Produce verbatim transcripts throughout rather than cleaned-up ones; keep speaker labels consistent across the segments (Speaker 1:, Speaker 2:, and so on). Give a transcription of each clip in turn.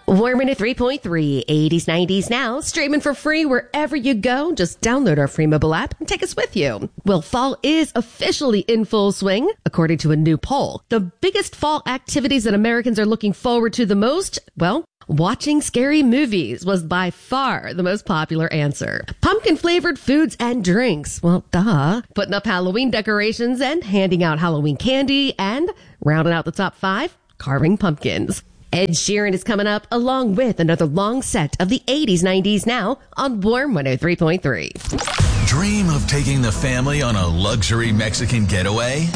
Speaker 1: Warm in at three point three, eighties, nineties now, streaming for free wherever you go. Just download our free mobile app and take us with you. Well, fall is officially in full swing, according to a new poll. The biggest fall activities that Americans are looking forward to the most, well, watching scary movies was by far the most popular answer. Pumpkin-flavored foods and drinks, well, duh. Putting up Halloween decorations and handing out Halloween candy, and rounding out the top five, carving pumpkins. Ed Sheeran is coming up along with another long set of the eighties, nineties now on Warm one oh three point three.
Speaker 2: Dream of taking the family on a luxury Mexican getaway?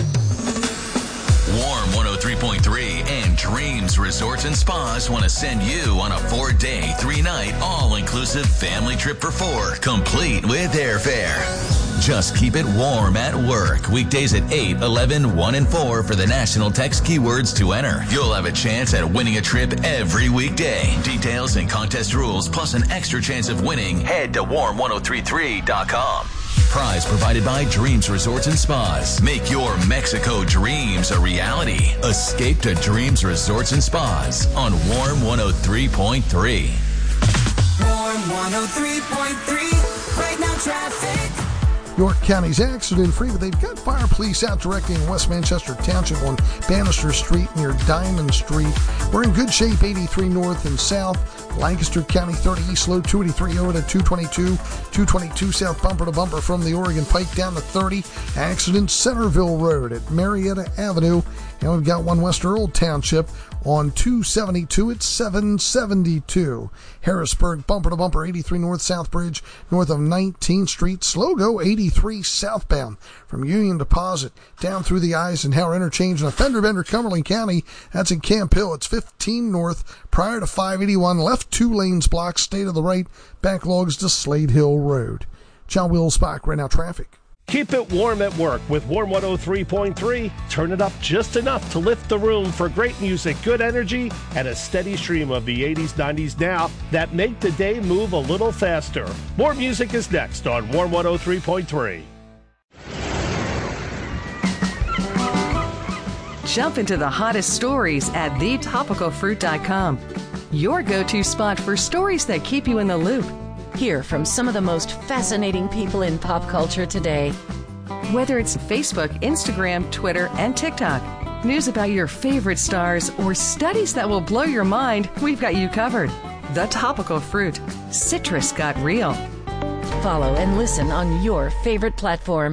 Speaker 2: Warm one oh three point three and Dreams Resorts and Spas want to send you on a four-day, three-night, all-inclusive family trip for four, complete with airfare. Just keep it warm at work. Weekdays at eight, eleven, one, and four for the national text keywords to enter. You'll have a chance at winning a trip every weekday. Details and contest rules, plus an extra chance of winning, head to warm one oh three three dot com. Prize provided by Dreams Resorts and Spas. Make your Mexico dreams a reality. Escape to Dreams Resorts and Spas on Warm one oh three point three.
Speaker 3: Warm one oh three point three. Right now, traffic.
Speaker 4: York County's accident-free, but they've got fire police out directly in West Manchester Township on Bannister Street near Diamond Street. We're in good shape, eighty-three north and south. Lancaster County thirty East Low, two eighty-three over to two twenty-two. two twenty-two south bumper to bumper from the Oregon Pike down to thirty. Accident Centerville Road at Marietta Avenue. And we've got one West Earl Township on two seventy-two at seven seventy-two. Harrisburg bumper to bumper eighty-three north South Bridge north of nineteenth Street. Slow go eighty-three southbound from Union Deposit down through the Eisenhower interchange in a fender bender Cumberland County. That's in Camp Hill. It's fifteen north prior to five eighty-one. Left two lanes blocked. Stay to the right. Backlogs to Slade Hill Road. John Wills-Bach, right now traffic.
Speaker 5: Keep it warm at work with Warm one oh three point three. Turn it up just enough to lift the room for great music, good energy, and a steady stream of the eighties, nineties now that make the day move a little faster. More music is next on Warm one oh three point three.
Speaker 6: Jump into the hottest stories at the topical fruit dot com. Your go-to spot for stories that keep you in the loop.
Speaker 7: Hear from some of the most fascinating people in pop culture today.
Speaker 6: Whether it's Facebook, Instagram, Twitter, and TikTok, news about your favorite stars, or studies that will blow your mind, we've got you covered. The Topical Fruit. Citrus got real.
Speaker 7: Follow and listen on your favorite platform.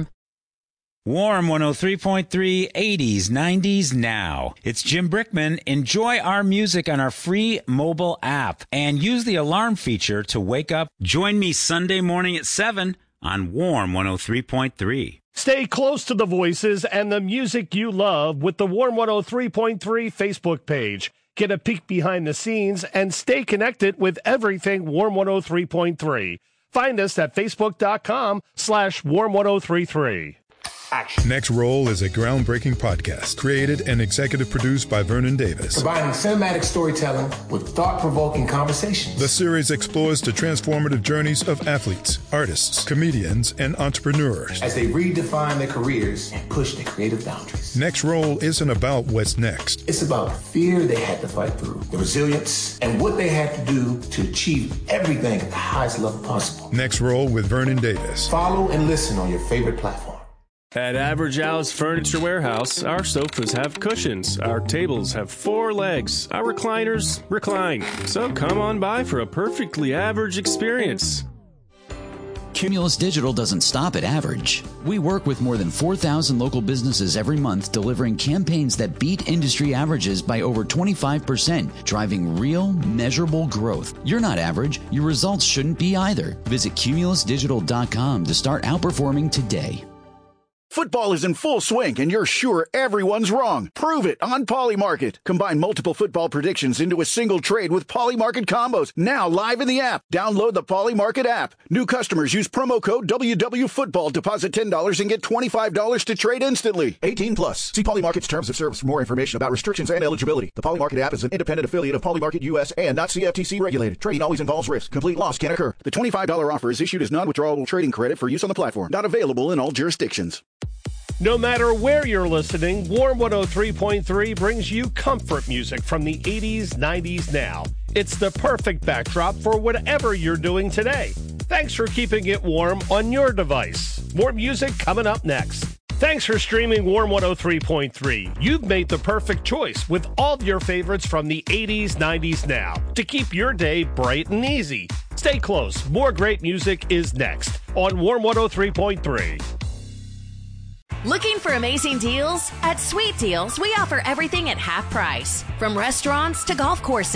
Speaker 8: Warm one oh three point three, eighties, nineties now. It's Jim Brickman. Enjoy our music on our free mobile app and use the alarm feature to wake up. Join me Sunday morning at seven on Warm one oh three point three.
Speaker 5: Stay close to the voices and the music you love with the Warm one oh three point three Facebook page. Get a peek behind the scenes and stay connected with everything Warm one oh three point three. Find us at facebook.com slash Warm 1033.
Speaker 9: Action. Next Roll is a groundbreaking podcast created and executive produced by Vernon Davis.
Speaker 10: Combining cinematic storytelling with thought-provoking conversations.
Speaker 9: The series explores the transformative journeys of athletes, artists, comedians, and entrepreneurs
Speaker 10: as they redefine their careers and push their creative boundaries.
Speaker 9: Next Roll isn't about what's next.
Speaker 10: It's about the fear they had to fight through, the resilience, and what they had to do to achieve everything at the highest level possible.
Speaker 9: Next Roll with Vernon Davis.
Speaker 10: Follow and listen on your favorite platform.
Speaker 11: At Average Al's Furniture Warehouse, our sofas have cushions, our tables have four legs, our recliners recline. So come on by for a perfectly average experience.
Speaker 12: Cumulus Digital doesn't stop at average. We work with more than four thousand local businesses every month, delivering campaigns that beat industry averages by over twenty-five percent, driving real, measurable growth. You're not average. Your results shouldn't be either. Visit cumulus digital dot com to start outperforming today.
Speaker 13: Football is in full swing, and you're sure everyone's wrong. Prove it on Polymarket. Combine multiple football predictions into a single trade with Polymarket combos. Now live in the app. Download the Polymarket app. New customers use promo code W W Football. Deposit ten dollars and get twenty-five dollars to trade instantly. eighteen plus. See Polymarket's terms of service for more information about restrictions and eligibility. The Polymarket app is an independent affiliate of Polymarket U S and not C F T C regulated. Trading always involves risk. Complete loss can occur. The twenty-five dollars offer is issued as non-withdrawable trading credit for use on the platform. Not available in all jurisdictions.
Speaker 5: No matter where you're listening, Warm one oh three point three brings you comfort music from the eighties, nineties now. It's the perfect backdrop for whatever you're doing today. Thanks for keeping it warm on your device. More music coming up next. Thanks for streaming Warm one oh three point three. You've made the perfect choice with all of your favorites from the eighties, nineties now to keep your day bright and easy. Stay close. More great music is next on Warm one oh three point three.
Speaker 14: Looking for amazing deals? At Sweet Deals, we offer everything at half price, from restaurants to golf courses.